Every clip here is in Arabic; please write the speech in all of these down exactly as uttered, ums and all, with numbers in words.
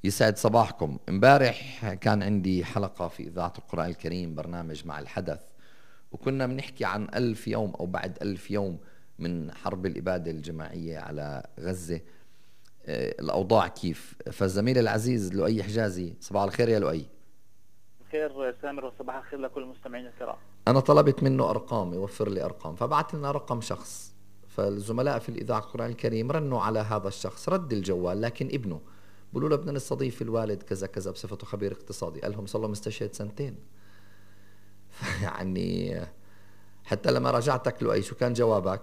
يسعد صباحكم. امبارح كان عندي حلقة في إذاعة القرآن الكريم، برنامج مع الحدث، وكنا بنحكي عن ألف يوم أو بعد ألف يوم من حرب الإبادة الجماعية على غزة. آه، الأوضاع كيف؟ فالزميل العزيز لؤي حجازي، صباح الخير يا لؤي. خير سامر، وصباح الخير لكل المستمعين الكرام. أنا طلبت منه أرقام، يوفر لي أرقام، فبعت لنا رقم شخص، فالزملاء في الإذاعة القرآن الكريم رنوا على هذا الشخص، رد الجوال، لكن ابنه بقولوا له بدنا نستضيف الوالد كذا كذا بصفته خبير اقتصادي، قال لهم صار له مستشهد سنتين. يعني حتى لما راجعتك له، أي شو كان جوابك؟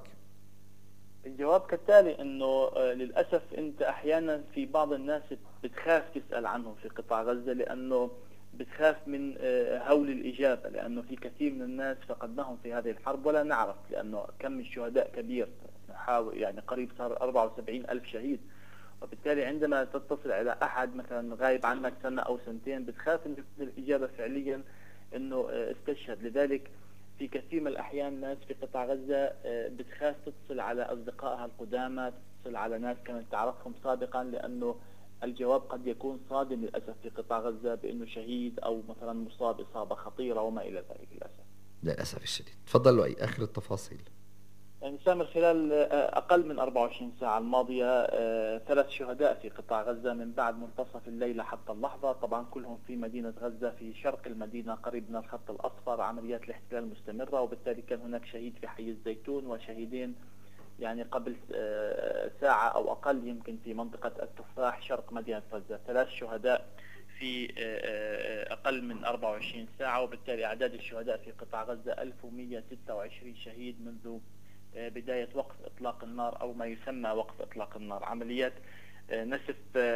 الجواب كالتالي انه آه، للاسف انت احيانا في بعض الناس بتخاف تسال عنهم في قطاع غزه، لانه بتخاف من آه، هول الاجابه، لانه في كثير من الناس فقدناهم في هذه الحرب ولا نعرف، لانه كم الشهداء كبير، نحاول يعني قريب صار أربعة وسبعين ألف شهيد. وبالتالي عندما تتصل على احد مثلا غايب عنك سنه او سنتين، بتخاف ان تكون الاجابه فعليا انه آه، استشهد. لذلك في كثير من الأحيان ناس في قطاع غزة آه، بتخاف تتصل على أصدقائها القدامى، تتصل على ناس كانت تعرفهم سابقا، لأنه الجواب قد يكون صادم للأسف في قطاع غزة بأنه شهيد أو مثلا مصاب إصابة خطيرة وما إلى ذلك للأسف. للأسف الشديد. تفضل لؤي، آخر التفاصيل. يعني سامر، خلال آه، أقل من أربعة وعشرين ساعة الماضية آه، ثلاث شهداء في قطاع غزة من بعد منتصف الليلة حتى اللحظة، طبعا كلهم في مدينة غزة في شرق المدينة قريب من الخط الأصفر. عمليات الاحتلال مستمرة، وبالتالي كان هناك شهيد في حي الزيتون وشهيدين يعني قبل آه، ساعة أو أقل يمكن في منطقة التفاح شرق مدينة غزة. ثلاث شهداء في آه، آه، أقل من أربعة وعشرين ساعة، وبالتالي أعداد الشهداء في قطاع غزة ألف ومئة وستة وعشرين شهيد منذ بداية وقف إطلاق النار أو ما يسمى وقف إطلاق النار. عمليات نسف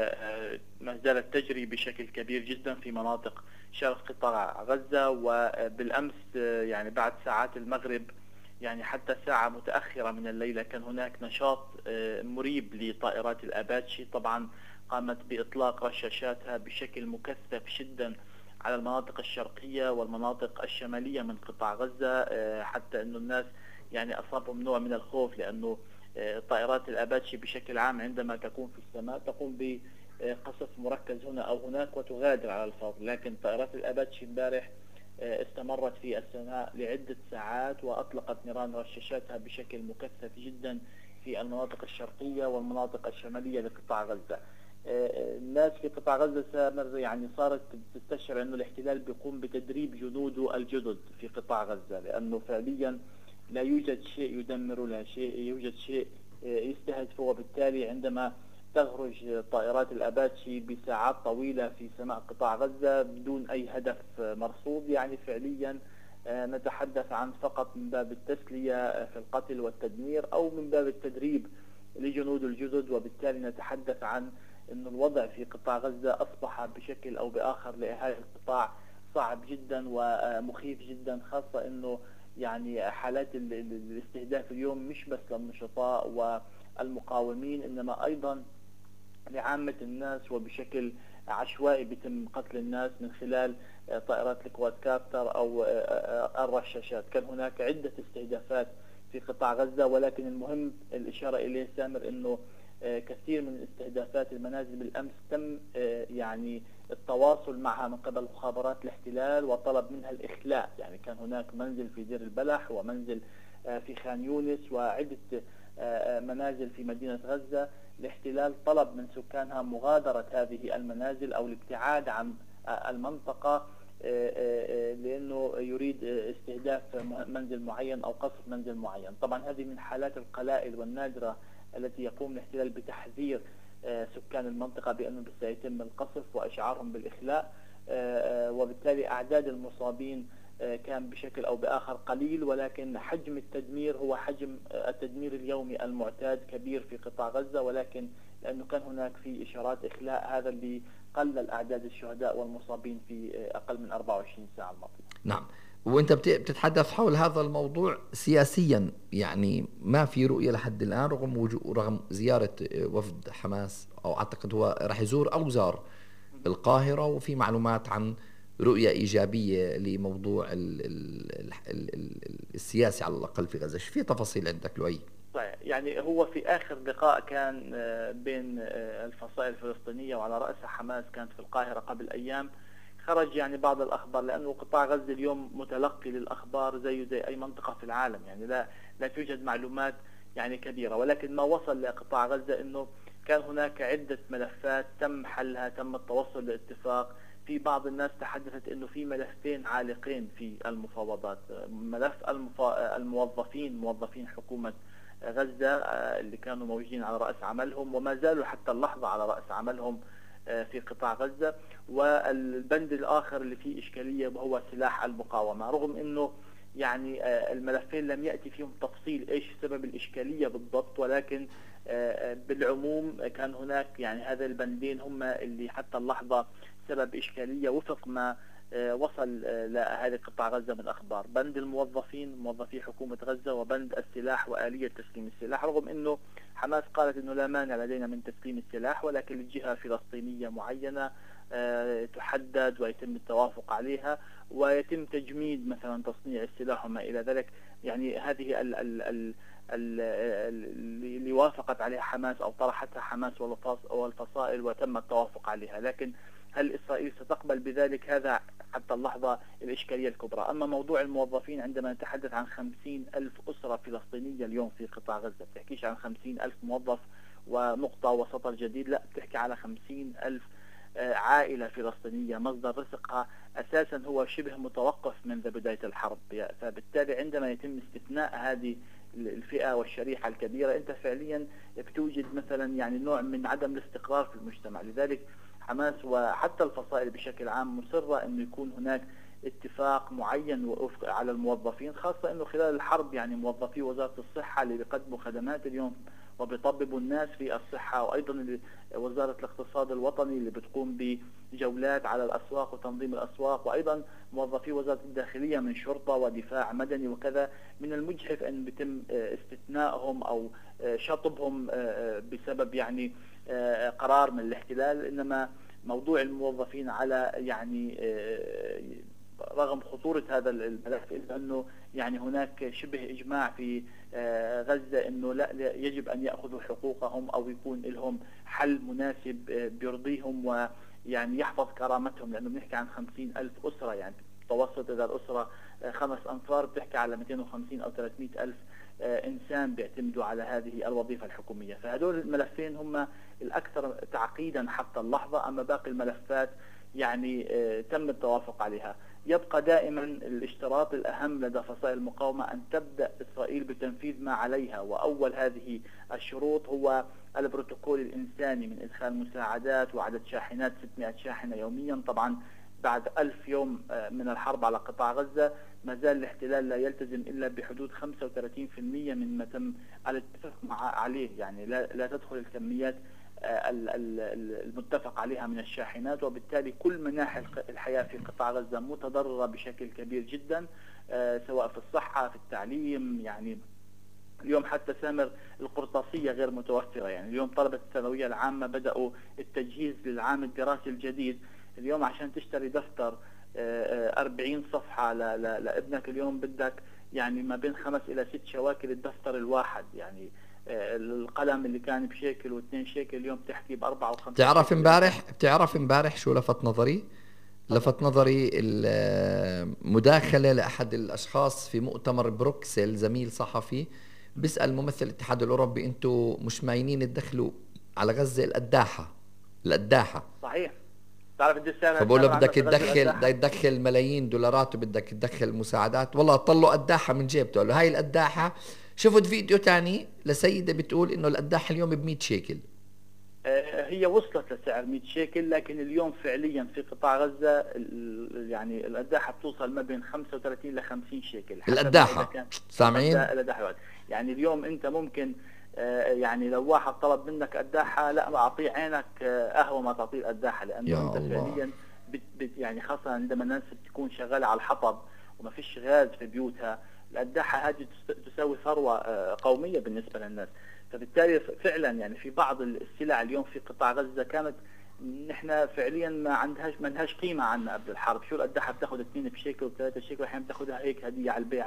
ما زالت تجري بشكل كبير جدا في مناطق شرق قطاع غزة، وبالأمس يعني بعد ساعات المغرب يعني حتى ساعة متأخرة من الليلة كان هناك نشاط مريب لطائرات الأباتشي، طبعا قامت بإطلاق رشاشاتها بشكل مكثف جدا على المناطق الشرقية والمناطق الشمالية من قطاع غزة، حتى أنه الناس يعني أصابهم نوع من الخوف، لأنه طائرات الأباتشي بشكل عام عندما تكون في السماء تقوم بقصف مركز هنا أو هناك وتغادر على الفور، لكن طائرات الأباتشي امبارح استمرت في السماء لعدة ساعات وأطلقت نيران رشاشاتها بشكل مكثف جدا في المناطق الشرقية والمناطق الشمالية لقطاع غزة. الناس في قطاع غزة سامر يعني صارت تستشعر أنه الاحتلال بيقوم بتدريب جنوده الجدد في قطاع غزة، لأنه فعليا لا يوجد شيء يدمر، لا شيء يوجد شيء يستهدفه، وبالتالي عندما تخرج طائرات الأباتشي بساعات طويلة في سماء قطاع غزة بدون أي هدف مرصود، يعني فعليا نتحدث عن فقط من باب التسلية في القتل والتدمير أو من باب التدريب لجنود الجدد. وبالتالي نتحدث عن أن الوضع في قطاع غزة أصبح بشكل أو بآخر لأهالي القطاع صعب جدا ومخيف جدا، خاصة أنه يعني حالات الاستهداف اليوم مش بس للنشطاء والمقاومين، إنما أيضا لعامة الناس، وبشكل عشوائي بيتم قتل الناس من خلال طائرات الكواد كابتر أو الرشاشات. كان هناك عدة استهدافات في قطاع غزة، ولكن المهم الإشارة إليه سامر أنه كثير من استهدافات المنازل بالأمس تم يعني التواصل معها من قبل مخابرات الاحتلال وطلب منها الإخلاء. يعني كان هناك منزل في دير البلح ومنزل في خان يونس وعدة منازل في مدينة غزة، الاحتلال طلب من سكانها مغادرة هذه المنازل أو الابتعاد عن المنطقة، لأنه يريد استهداف منزل معين أو قصف منزل معين. طبعا هذه من حالات القلائل والنادرة التي يقوم الاحتلال بتحذير سكان المنطقة بأنه سيتم القصف وإشعارهم بالإخلاء، وبالتالي أعداد المصابين كان بشكل أو بآخر قليل، ولكن حجم التدمير هو حجم التدمير اليومي المعتاد كبير في قطاع غزة، ولكن لأنه كان هناك في إشارات إخلاء هذا اللي قلل أعداد الشهداء والمصابين في أقل من أربعة وعشرين ساعة الماضية. نعم. وانت بتتحدث حول هذا الموضوع سياسيا، يعني ما في رؤية لحد الآن رغم وجود رغم زيارة وفد حماس، أو أعتقد هو راح يزور أو زار القاهرة، وفي معلومات عن رؤية إيجابية لموضوع ال ال ال ال ال السياسي على الأقل في غزة. في تفاصيل عندك لؤي؟ صحيح. يعني هو في آخر لقاء كان بين الفصائل الفلسطينية وعلى رأسها حماس كانت في القاهرة قبل أيام، خرج يعني بعض الأخبار، لأنه قطاع غزة اليوم متلقي للأخبار زيه زي أي منطقة في العالم، يعني لا لا توجد معلومات يعني كبيرة، ولكن ما وصل لقطاع غزة أنه كان هناك عدة ملفات تم حلها، تم التوصل لاتفاق. في بعض الناس تحدثت أنه في ملفين عالقين في المفاوضات، ملف الموظفين موظفين حكومة غزة اللي كانوا موجودين على رأس عملهم وما زالوا حتى اللحظة على رأس عملهم في قطاع غزة، والبند الآخر اللي فيه إشكالية وهو سلاح المقاومة، رغم أنه يعني الملفين لم يأتي فيهم تفصيل إيش سبب الإشكالية بالضبط، ولكن بالعموم كان هناك يعني هذا البندين هم اللي حتى اللحظة سبب إشكالية وفق ما وصل لهذه قطاع غزة من أخبار. بند الموظفين موظفي حكومة غزة، وبند السلاح وآلية تسليم السلاح، رغم أنه حماس قالت أنه لا مانع لدينا من تسليم السلاح، ولكن الجهة فلسطينية معينة تحدد ويتم التوافق عليها ويتم تجميد مثلا تصنيع السلاح وما إلى ذلك. يعني هذه ال ال ال اللي وافقت عليها حماس أو طرحتها حماس والفصائل وتم التوافق عليها، لكن هل إسرائيل ستقبل بذلك؟ هذا حتى اللحظة الإشكالية الكبرى. أما موضوع الموظفين، عندما نتحدث عن خمسين ألف أسرة فلسطينية اليوم في قطاع غزة، بتحكيش عن خمسين ألف موظف ونقطة وسطر جديد، لا، بتحكي على خمسين ألف عائلة فلسطينية مصدر رزقها أساسا هو شبه متوقف منذ بداية الحرب. فبالتالي عندما يتم استثناء هذه الفئة والشريحة الكبيرة، أنت فعليا بتوجد مثلا يعني نوع من عدم الاستقرار في المجتمع. لذلك حماس وحتى الفصائل بشكل عام مصرة أنه يكون هناك اتفاق معين على الموظفين، خاصة أنه خلال الحرب يعني موظفي وزارة الصحة اللي بيقدموا خدمات اليوم وبيطببوا الناس في الصحة، وأيضا وزارة الاقتصاد الوطني اللي بتقوم بجولات على الأسواق وتنظيم الأسواق، وأيضا موظفي وزارة الداخلية من شرطة ودفاع مدني وكذا، من المجحف أن بيتم استثنائهم أو شطبهم بسبب يعني قرار من الاحتلال. إنما موضوع الموظفين على يعني رغم خطورة هذا الملف إلا أنه يعني هناك شبه إجماع في غزة أنه لا يجب أن يأخذوا حقوقهم أو يكون لهم حل مناسب بيرضيهم ويعني يحفظ كرامتهم، لأنه بنحكي عن خمسين ألف أسرة، يعني متوسط إذا الأسرة خمس أنفار بتحكي على مئتين وخمسين أو ثلاثمئة ألف إنسان بيعتمدوا على هذه الوظيفة الحكومية. فهدول الملفين هم الأكثر تعقيدا حتى اللحظة. أما باقي الملفات يعني تم التوافق عليها. يبقى دائما الاشتراط الأهم لدى فصائل المقاومة أن تبدأ إسرائيل بتنفيذ ما عليها، وأول هذه الشروط هو البروتوكول الإنساني من إدخال مساعدات وعدد شاحنات ستمئة شاحنة يوميا. طبعا بعد ألف يوم من الحرب على قطاع غزة ما زال الاحتلال لا يلتزم إلا بحدود خمسة وثلاثين بالمئة من ما تم الاتفاق عليه، يعني لا, لا تدخل الكميات المتفق عليها من الشاحنات، وبالتالي كل مناحي الحياة في قطاع غزة متضررة بشكل كبير جدا، سواء في الصحة في التعليم. يعني اليوم حتى سامر القرطاسية غير متوفرة، يعني اليوم طلبة الثانوية العامة بدأوا التجهيز للعام الدراسي الجديد. اليوم عشان تشتري دفتر أربعين صفحة لابنك اليوم بدك يعني ما بين خمس إلى ست شواكل الدفتر الواحد. يعني القلم اللي كان بشيكل واثنين شيكل اليوم تحكي بأربعة وخمسة. بتعرف امبارح بتعرف امبارح شو لفت نظري؟ لفت نظري المداخلة لأحد الأشخاص في مؤتمر بروكسل، زميل صحفي بيسأل ممثل الاتحاد الأوروبي أنتوا مش معينين تدخلوا على غزة القداحة القداحة صحيح. تعرف قد السعر؟ فبقول له بدك تدخل بدك تدخل ملايين دولارات وبدك تدخل مساعدات، والله طلعوا قداحة من جيبته. قال له هاي القداحة، شفت فيديو تاني لسيدة بتقول إنه القداحة اليوم بمئة شيكل. هي وصلت لسعر مئة شيكل، لكن اليوم فعليا في قطاع غزة يعني القداحة بتوصل ما بين خمسة وثلاثين لخمسين شيكل. القداحة سامعين؟ يعني اليوم أنت ممكن يعني لو واحد طلب منك قداحة، لا ما أعطيه عينك قهوة ما تعطيه القداحة، لأنه أنت الله. فعليا بت بت يعني خاصة عندما الناس بتكون شغالة على الحطب وما فيش غاز في بيوتها، القداحة هذه تساوي ثروة قومية بالنسبة للناس. فبالتالي فعلا يعني في بعض السلع اليوم في قطاع غزة كانت نحن فعليا ما عندهاش ما لهاش قيمة عنا قبل الحرب. شو القداحة بتاخذ اثنين بشيكل وثلاثة شيكل، احيانا بتاخذها هيك هدية على البيعة.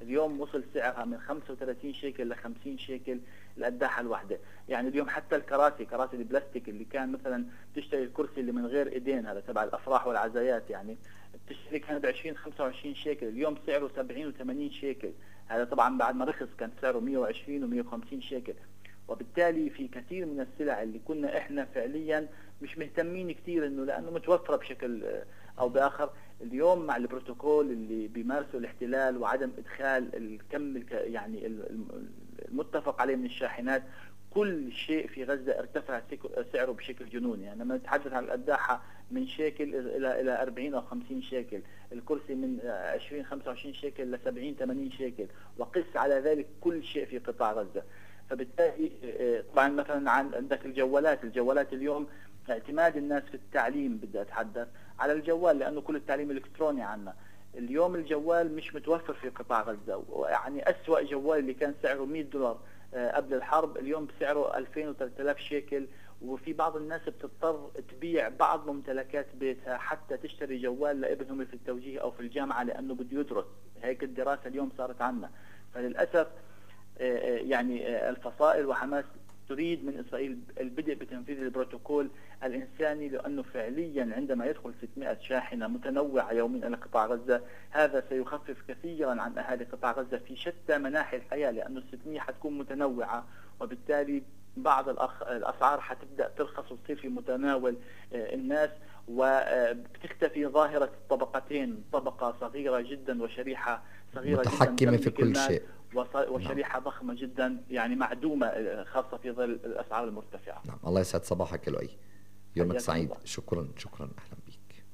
اليوم وصل سعرها من خمسة وثلاثين شيكل ل خمسين شيكل القداحة الواحدة. يعني اليوم حتى الكراسي كراسي البلاستيك اللي كان مثلا تشتري الكرسي اللي من غير ايدين هذا تبع الافراح والعزايات يعني بتشتري كان ب عشرين خمسة وعشرين شيكل، اليوم سعره سبعين وثمانين شيكل. هذا طبعا بعد ما رخص كان سعره مئة وعشرين ومئة وخمسين شيكل. وبالتالي في كثير من السلع اللي كنا احنا فعليا مش مهتمين كثير انه لانه متوفره بشكل او باخر، اليوم مع البروتوكول اللي بيمارسه الاحتلال وعدم ادخال الكم يعني المتفق عليه من الشاحنات، كل شيء في غزه ارتفع سعره بشكل جنوني. يعني لما نتحدث عن القداحه من شيكل الى الى أربعين او خمسين شيكل، الكرسي من عشرين خمسة وعشرين شيكل ل سبعين ثمانين شيكل، وقس على ذلك كل شيء في قطاع غزه. فبالتالي طبعا مثلا عن عندك الجوالات، الجوالات اليوم اعتماد الناس في التعليم بدي اتحدث على الجوال لانه كل التعليم الكتروني عنا. اليوم الجوال مش متوفر في قطاع غزه، يعني اسوأ جوال اللي كان سعره مئة دولار قبل الحرب اليوم بسعره ألفين وثلاثة آلاف شيكل. وفي بعض الناس بتضطر تبيع بعض ممتلكات بيتها حتى تشتري جوال لابنهم في التوجيه او في الجامعه لانه بده يدرس. هيك الدراسه اليوم صارت عنا. فللاسف يعني الفصائل وحماس تريد من إسرائيل البدء بتنفيذ البروتوكول الإنساني، لأنه فعليا عندما يدخل ستمائة شاحنة متنوعة يوميا إلى قطاع غزة هذا سيخفف كثيرا عن أهالي قطاع غزة في شتى مناحي الحياة، لأنه الستمائة حتكون متنوعة وبالتالي بعض الأخ... الأسعار حتبدأ ترخص وتصير في متناول الناس، وبتختفي ظاهرة الطبقتين، طبقة صغيرة جدا وشريحة صغيرة متحكمة جدا في كل شيء وشريحة نعم. ضخمة جدا يعني معدومة خاصة في ظل الأسعار المرتفعة. نعم. الله يسعد صباحك لؤي، يومك سعيد. الله. شكرا شكرا أهلا بك.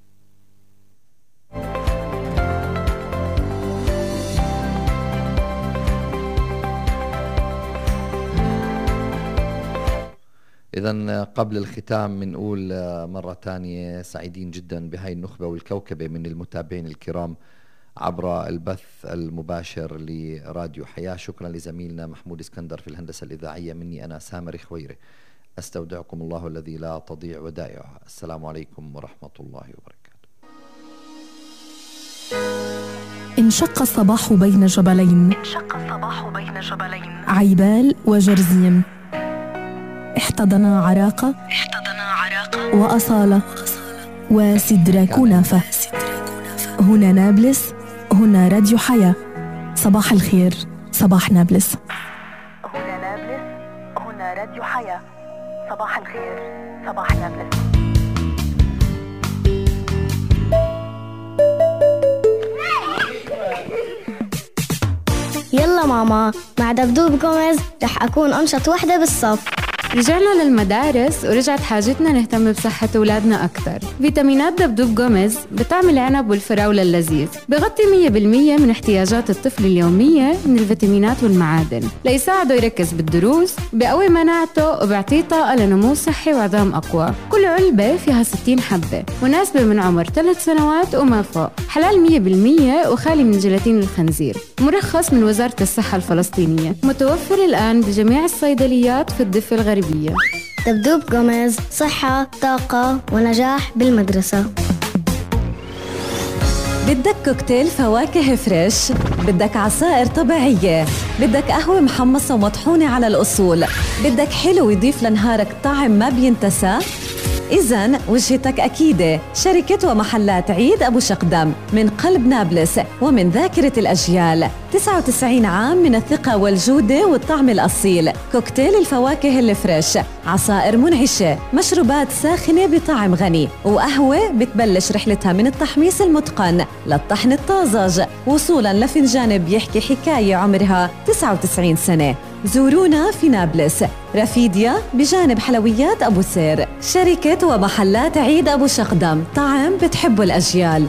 إذن قبل الختام بنقول مرة تانية سعيدين جدا بهاي النخبة والكوكبة من المتابعين الكرام عبر البث المباشر لراديو حياة. شكرا لزميلنا محمود اسكندر في الهندسة الإذاعية، مني أنا سامر خويرة، أستودعكم الله الذي لا تضيع ودائعه. السلام عليكم ورحمة الله وبركاته. انشق الصباح بين جبلين انشق الصباح بين جبلين عيبال وجرزيم، احتضنا عراقة احتضنا عراقة وأصالة وسدرة كنافة. هنا نابلس، هنا راديو حياة. صباح الخير، صباح نابلس. هنا نابلس، هنا راديو حياة. صباح الخير، صباح نابلس. يلا ماما، مع دبدوب جوميز رح أكون أنشط وحدة بالصف. رجعنا للمدارس ورجعت حاجتنا نهتم بصحة أولادنا أكثر. فيتامينات دبدوب جوميز بطعم العنب والفراولة اللذيذ، بغطي مية بالمية من احتياجات الطفل اليومية من الفيتامينات والمعادن ليساعده يركز بالدروس، بقوي مناعته وبيعطيه طاقة لنمو صحي وعظام أقوى. كل علبة فيها ستين حبة، مناسبة من عمر ثلاث سنوات وما فوق، حلال مية بالمية وخالي من جيلاتين الخنزير، مرخص من وزارة الصحة الفلسطينية، متوفر الآن بجميع الصيدليات في الضفة الغربية. دبدوب جوميز، صحة، طاقة ونجاح بالمدرسة. بدك كوكتيل فواكه فريش، بدك عصائر طبيعية، بدك قهوة محمصة ومطحونة على الأصول، بدك حلو يضيف لنهارك طعم ما بينتسى؟ إذن وجهتك أكيدة، شركة ومحلات عيد أبو شقدم من قلب نابلس ومن ذاكرة الأجيال. تسعة وتسعين عام من الثقة والجودة والطعم الأصيل. كوكتيل الفواكه الفريش، عصائر منعشة، مشروبات ساخنة بطعم غني، وقهوة بتبلش رحلتها من التحميص المتقن للطحن الطازج وصولاً لفنجان بيحكي حكاية عمرها تسعة وتسعين سنة. زورونا في نابلس، رفيديا بجانب حلويات أبو سير. شركة ومحلات عيد أبو شقدم، طعم بتحبه الأجيال.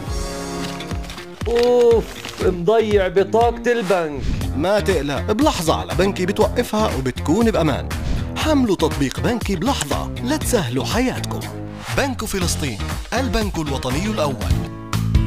أوف، مضيع بطاقة البنك. ما تقلق، بلحظة على بنكي بتوقفها وبتكون بأمان. حملوا تطبيق بنكي بلحظة لتسهلوا حياتكم. بنك فلسطين، البنك الوطني الأول.